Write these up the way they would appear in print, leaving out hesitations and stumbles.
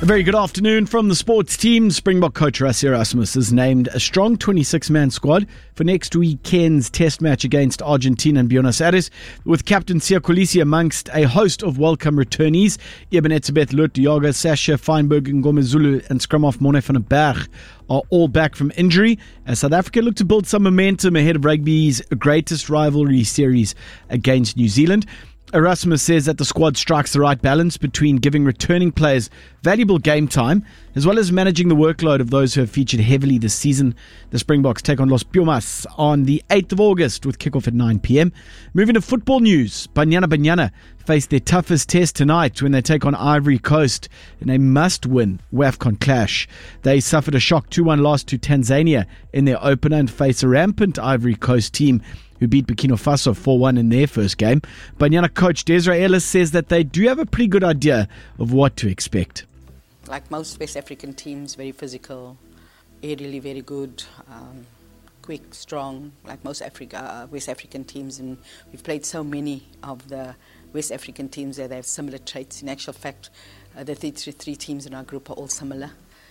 Very good afternoon from the sports team. Springbok coach Rassie Erasmus has named a strong 26-man squad for next weekend's test match against Argentina in Buenos Aires, with captain Siya Kolisi amongst a host of welcome returnees. Eben Etzebeth, Lut, Yaga, Sasha, Feinberg, Ngomezulu and scrum half Mone van der Berg are all back from injury as South Africa look to build some momentum ahead of rugby's greatest rivalry series against New Zealand. Erasmus says that the squad strikes the right balance between giving returning players valuable game time as well as managing the workload of those who have featured heavily this season. The Springboks take on Los Pumas on the 8th of August with kickoff at 9 p.m. Moving to football news, Banyana face their toughest test tonight when they take on Ivory Coast in a must-win WAFCON clash. They suffered a shock 2-1 loss to Tanzania in their opener and face a rampant Ivory Coast team who beat Burkina Faso 4-1 in their first game. Banyana coach Desiree Ellis says that they do have a pretty good idea of what to expect. Like most West African teams, very physical, aerially very good, quick, strong, like most West African teams. And we've played so many of the West African teams that they have similar traits. In actual fact, the three teams in our group are all similar.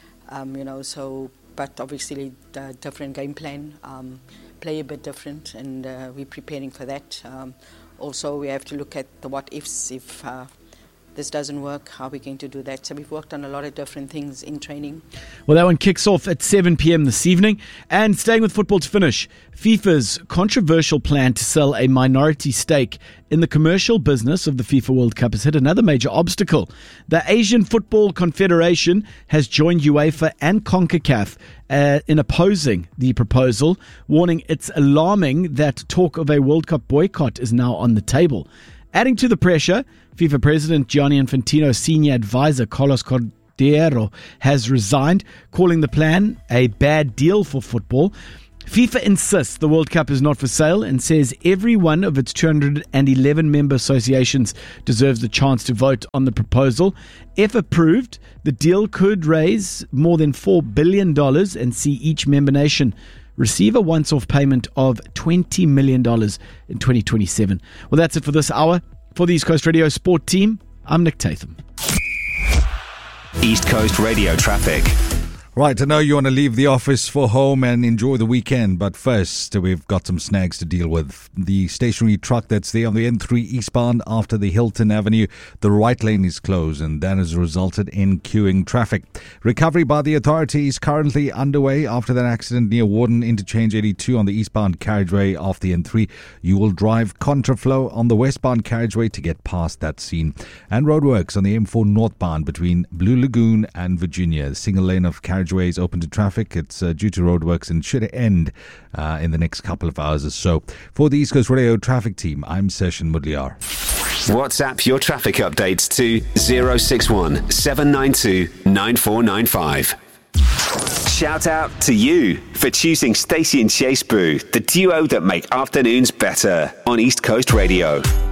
But obviously the different game plan, play a bit different, and we're preparing for that. Also, we have to look at the what-ifs. If this doesn't work, how are we going to do that? So we've worked on a lot of different things in training. Well, that one kicks off at 7 p.m. this evening. And staying with football to finish, FIFA's controversial plan to sell a minority stake in the commercial business of the FIFA World Cup has hit another major obstacle. The Asian Football Confederation has joined UEFA and CONCACAF in opposing the proposal, warning it's alarming that talk of a World Cup boycott is now on the table. Adding to the pressure, FIFA President Gianni Infantino's senior advisor Carlos Cordeiro has resigned, calling the plan a bad deal for football. FIFA insists the World Cup is not for sale and says every one of its 211 member associations deserves the chance to vote on the proposal. If approved, the deal could raise more than $4 billion and see each member nation receive a once-off payment of $20 million in 2027. Well, that's it for this hour. For the East Coast Radio Sport Team, I'm Nick Tatham. East Coast Radio traffic. Right, I know you want to leave the office for home and enjoy the weekend, but first we've got some snags to deal with. The stationary truck that's there on the N3 eastbound after the Hilton Avenue, the right lane is closed and that has resulted in queuing traffic. Recovery by the authorities currently underway after that accident near Warden Interchange 82 on the eastbound carriageway off the N3. You will drive contraflow on the westbound carriageway to get past that scene. And roadworks on the M4 northbound between Blue Lagoon and Virginia. The single lane of carriageway is open to traffic. It's due to roadworks and should end in the next couple of hours or so. For the East Coast Radio traffic team, I'm Session Mudliar. WhatsApp your traffic updates to 061 792 9495. Shout out to you for choosing Stacey and Chase Brew, the duo that make afternoons better on East Coast Radio.